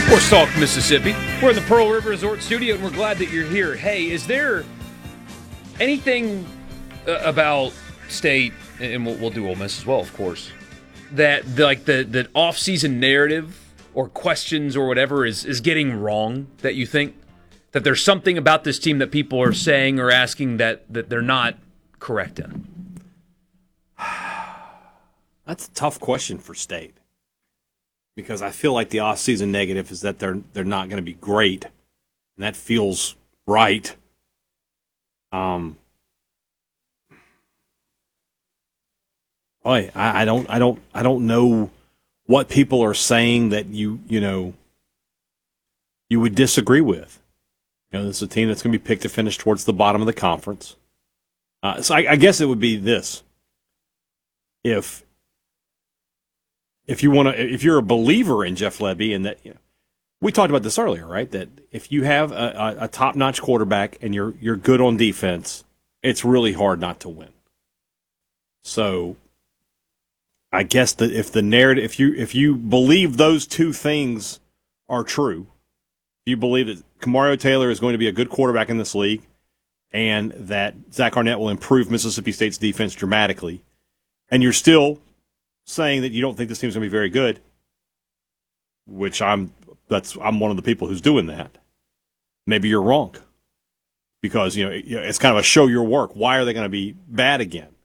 Horse Talk, Mississippi. We're in the Pearl River Resort Studio, and we're glad that you're here. Hey, is there anything about State, and we'll do Ole Miss as well, of course, that the off-season narrative or questions or whatever is getting wrong, that you think? That there's something about this team that people are saying or asking that they're not correct in? That's a tough question for State. Because I feel like the off-season negative is that they're not going to be great, and that feels right. Boy, I don't know what people are saying that you would disagree with. This is a team that's going to be picked to finish towards the bottom of the conference. So I guess it would be this: if you're a believer in Jeff Lebby, and that we talked about this earlier, right? That if you have a top-notch quarterback and you're good on defense, it's really hard not to win. So, I guess that if the narrative, if you believe those two things are true, if you believe that Kamario Taylor is going to be a good quarterback in this league, and that Zach Arnett will improve Mississippi State's defense dramatically, and you're still saying that you don't think this team's going to be very good, which I'm one of the people who's doing that. Maybe you're wrong, because it's kind of a show your work. Why are they going to be bad again?